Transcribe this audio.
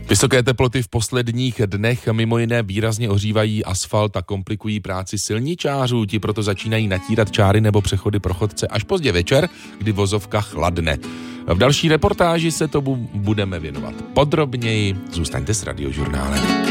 Vysoké teploty v posledních dnech mimo jiné výrazně ohřívají asfalt a komplikují práci silničářů. Ti proto začínají natírat čáry nebo přechody pro chodce až pozdě večer, kdy vozovka chladne. V další reportáži se tomu budeme věnovat podrobněji. Zůstaňte s Radiožurnálem.